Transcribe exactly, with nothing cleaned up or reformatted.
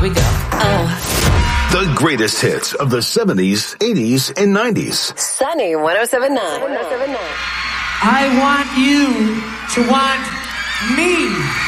we go. Oh. The greatest hits of the seventies, eighties, and nineties. Sunny one oh seven point nine. I want you to want me.